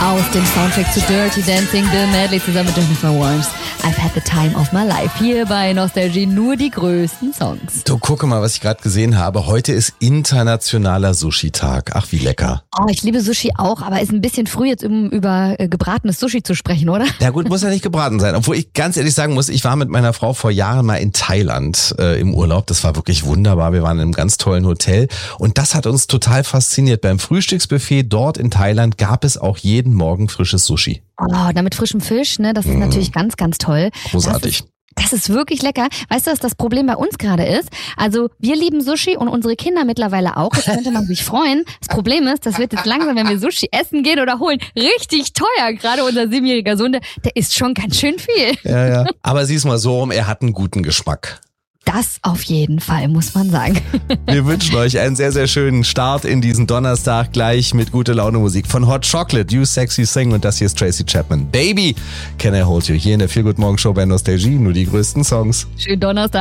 Aus dem Soundtrack zu Dirty Dancing, Bill Medley zusammen mit Jennifer Warnes. I've had the time of my life. Hier bei Nostalgie nur die größten Songs. Du, gucke mal, was ich gerade gesehen habe. Heute ist internationaler Sushi-Tag. Ach, wie lecker. Oh, ich liebe Sushi auch, aber ist ein bisschen früh jetzt, um über gebratenes Sushi zu sprechen, oder? Ja gut, muss ja nicht gebraten sein. Obwohl ich ganz ehrlich sagen muss, ich war mit meiner Frau vor Jahren mal in Thailand im Urlaub. Das war wirklich wunderbar. Wir waren in einem ganz tollen Hotel. Und das hat uns total fasziniert. Beim Frühstücksbuffet dort in Thailand gab es auch jeden Morgen frisches Sushi. Oh, da mit frischem Fisch, ne? Das ist natürlich ganz, ganz toll. Großartig. Das ist wirklich lecker. Weißt du, was das Problem bei uns gerade ist? Also wir lieben Sushi und unsere Kinder mittlerweile auch. Jetzt könnte man sich freuen. Das Problem ist, das wird jetzt langsam, wenn wir Sushi essen gehen oder holen, richtig teuer. Gerade unser 7-jähriger Sohn, der isst schon ganz schön viel. Ja. Aber sieh's mal so, er hat einen guten Geschmack. Das auf jeden Fall, muss man sagen. Wir wünschen euch einen sehr, sehr schönen Start in diesen Donnerstag gleich mit gute Laune Musik von Hot Chocolate, You Sexy Thing, und das hier ist Tracy Chapman. Baby, Can I Hold You? Hier in der Feel Good Morgen Show bei Nostalgie, nur die größten Songs. Schönen Donnerstag.